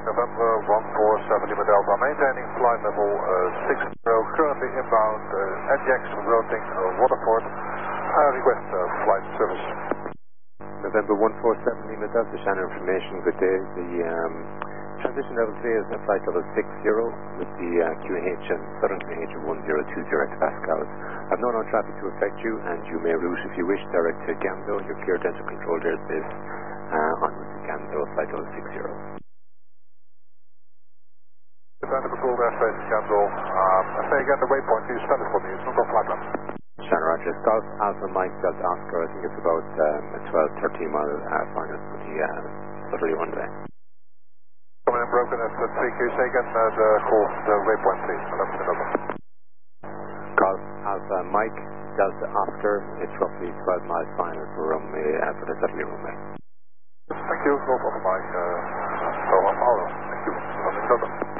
November 147 Lima Delta, maintaining flight level 60, currently inbound NGX routing Waterford. Request flight service. November 147 Lima Delta, Shannon information, good day. The transition level today is flight level 60 with the QNH and Southern QNH of 1020 hectopascals. I've no non-traffic to affect you, and you may route if you wish direct to Gamdo. You're cleared to enter controlled airspace onwards to Gamdo, flight level 60. Enter controlled airspace Gamdo. Say again the waypoint, please spell it for me. It's not on flight plan. Shannon Roger, Golf Alpha Mike Delta Oscar. I think it's about a 12-13 mile final for the southerly runway. Coming in broken at 3. Can you say again the waypoint, please? I'll have to Golf Alpha Mike Delta Oscar. It's roughly 12 miles final for runway for the southerly runway. Thank you. Golf Alpha Mike. Thank you.